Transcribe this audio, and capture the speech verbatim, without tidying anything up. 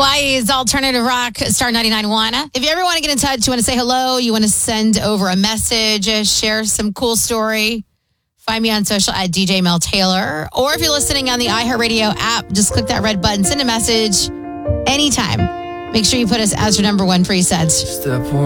Hawaii's Alternative Rock, Star ninety-nine point one. If you ever want to get in touch, you want to say hello, you want to send over a message, uh, share some cool story, find me on social at D J Mel Taylor. Or if you're listening on the iHeartRadio app, just click that red button, send a message anytime. Make sure you put us as your number one preset. Step one.